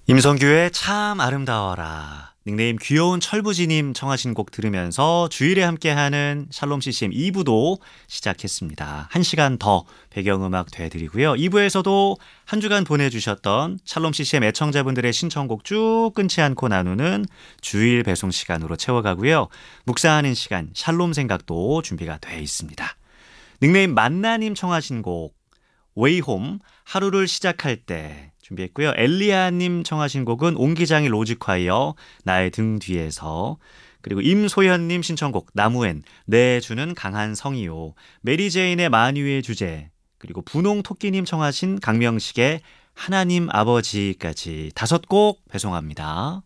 임성규의 참 아름다워라. 닉네임 귀여운 철부지님 청하신 곡 들으면서 주일에 함께하는 샬롬 CCM 2부도 시작했습니다. 1시간 더 배경음악 되드리고요. 2부에서도 한 주간 보내주셨던 샬롬 CCM 애청자분들의 신청곡 쭉 끊지 않고 나누는 주일 배송 시간으로 채워가고요. 묵상하는 시간 샬롬 생각도 준비가 돼 있습니다. 닉네임 만나님 청하신 곡 웨이홈 하루를 시작할 때 준비했고요. 엘리아님 청하신 곡은 옹기장의 로즈콰이어 나의 등 뒤에서, 그리고 임소연님 신청곡 나무엔 내 주는 강한 성이요, 메리제인의 만유의 주제, 그리고 분홍토끼님 청하신 강명식의 하나님 아버지까지 5곡 배송합니다.